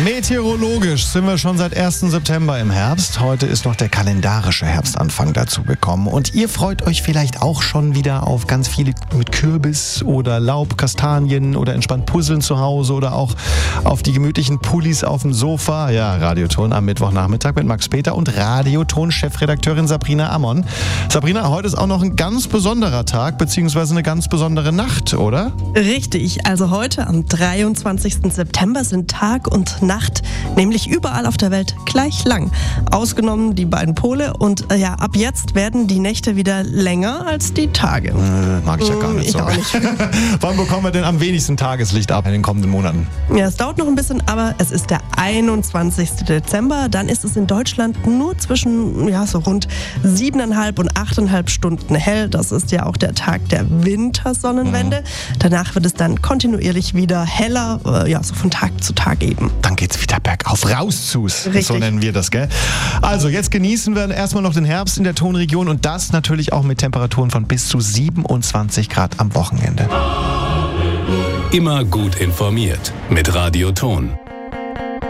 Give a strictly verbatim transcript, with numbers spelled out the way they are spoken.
Meteorologisch sind wir schon seit ersten September im Herbst. Heute ist noch der kalendarische Herbstanfang dazu gekommen. Und ihr freut euch vielleicht auch schon wieder auf ganz viele mit Kürbis oder Laub, Kastanien oder entspannt Puzzeln zu Hause oder auch auf die gemütlichen Pullis auf dem Sofa. Ja, Radioton am Mittwochnachmittag mit Max Peter und Radioton-Chefredakteurin Sabrina Ammon. Sabrina, heute ist auch noch ein ganz besonderer Tag beziehungsweise eine ganz besondere Nacht, oder? Richtig, also heute am dreiundzwanzigsten September sind Tag und Nacht, nämlich überall auf der Welt gleich lang. Ausgenommen die beiden Pole und äh, ja, ab jetzt werden die Nächte wieder länger als die Tage. Äh, mag ich ja gar nicht ich so. Auch nicht. Wann bekommen wir denn am wenigsten Tageslicht ab in den kommenden Monaten? Ja, es dauert noch ein bisschen, aber es ist der einundzwanzigsten Dezember. Dann ist es in Deutschland nur zwischen ja, so rund siebeneinhalb und achteinhalb Stunden hell. Das ist ja auch der Tag der Wintersonnenwende. Mhm. Danach wird es dann kontinuierlich wieder heller, äh, ja, so von Tag zu Tag eben. Dann geht's wieder bergauf, raus zu's. Richtig. So nennen wir das, gell? Also, jetzt genießen wir erstmal noch den Herbst in der Tonregion und das natürlich auch mit Temperaturen von bis zu siebenundzwanzig Grad am Wochenende. Immer gut informiert mit Radio Ton.